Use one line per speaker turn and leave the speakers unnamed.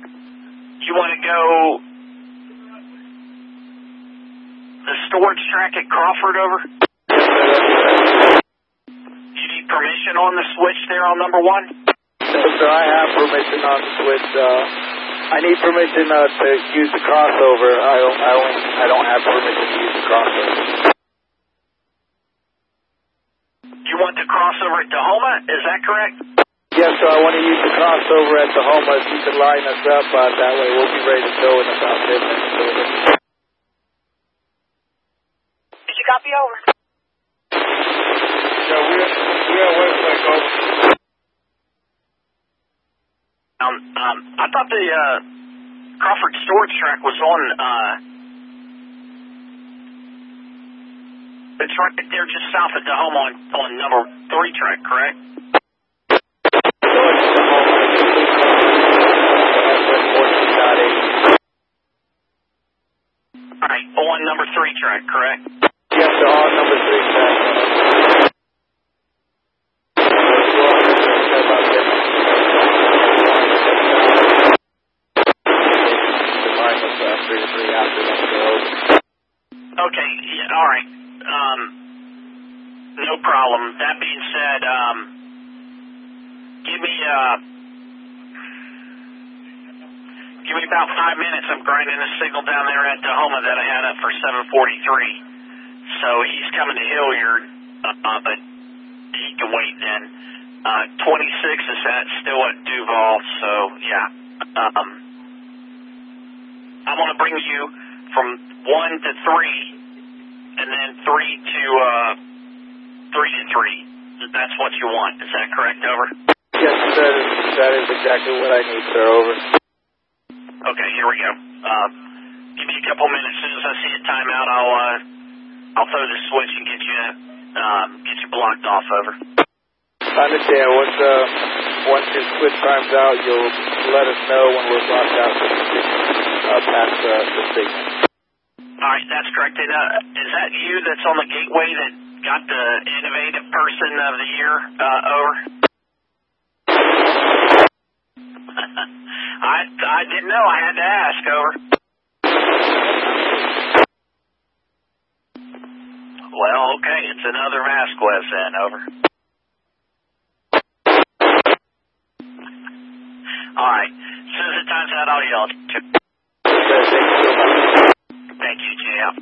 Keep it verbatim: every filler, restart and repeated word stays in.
You want to go the storage track at Crawford over? You need permission on the switch there on number one?
No, sir, I have permission on the switch. Uh, I need permission uh, to use the crossover. I don't, I, only, I don't have permission to use the crossover.
You want the crossover at Tahoma? Is that correct?
Yes, sir, I want to use the crossover at Tahoma. If you can line us up, uh, that way we'll be ready to go in about ten minutes.
Did you copy over?
Yeah, we're, we're at Westlake over.
Um, um, I thought the uh, Crawford storage track was on, uh, it's right there just south of Tahoma on, on number three track, correct? Alright, on number three track, correct?
Yes, sir, on number three track.
Okay, yeah, alright. Um, no problem. That being said, um, give me, uh, give me about five minutes. I'm grinding a signal down there at Tahoma that I had up for seven forty-three. So he's coming to Hilliard, uh, but he can wait then. Uh, twenty-six is at, still at Duval, so yeah. Um, I'm going to bring you from one to three, and then three to, uh, three to three. That's what you want. Is that correct, over?
Yes, that is, that is exactly what I need, sir, over.
Okay, here we go. Uh, give me a couple minutes. As soon as I see a timeout, I'll, uh, I'll throw the switch and get you, um, get you blocked off, over.
I understand. Once, uh, once your switch times out, you'll let us know when we're blocked out so we can, uh, pass uh, the signal.
Alright, that's correct. And, uh, is that you that's on the gateway that got the Innovative Person of the Year, uh, over? I, I didn't know. I had to ask, over. Well, okay, it's another Vasquez then, over. Alright, as soon as it times out, I'll yell at you.
Okay, thank you so much.
Thank you, J F.